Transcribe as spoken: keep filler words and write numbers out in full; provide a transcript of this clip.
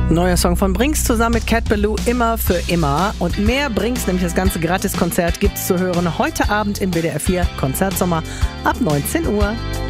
Neuer Song von Brinks zusammen mit Cat Ballou, Immer für immer. Und mehr Brinks, nämlich das ganze Gratiskonzert, gibt's zu hören heute Abend im W D R vier Konzertsommer ab neunzehn Uhr.